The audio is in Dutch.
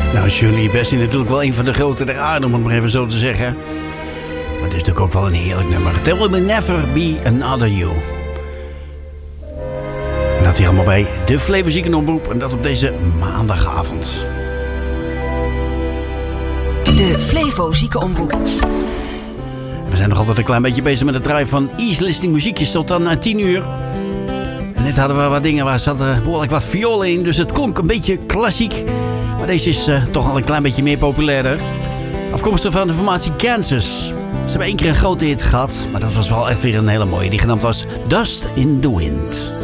Nou, Shirley Bassey natuurlijk wel een van de grote der aarde, om het maar even zo te zeggen. Maar het is natuurlijk ook wel een heerlijk nummer. There will never be another you. En dat hier allemaal bij de Flevo Ziekenomroep. En dat op deze maandagavond. De Flevo Ziekenomroep. We zijn nog altijd een klein beetje bezig met het draaien van Easy Listening muziekjes tot dan 10 uur. En net hadden we wat dingen waar zaten behoorlijk wat violen in. Dus het klonk een beetje klassiek. Maar deze is toch al een klein beetje meer populairder. Afkomstig van de formatie Kansas. Ze hebben 1 keer een grote hit gehad. Maar dat was wel echt weer een hele mooie. Die genaamd was Dust in the Wind.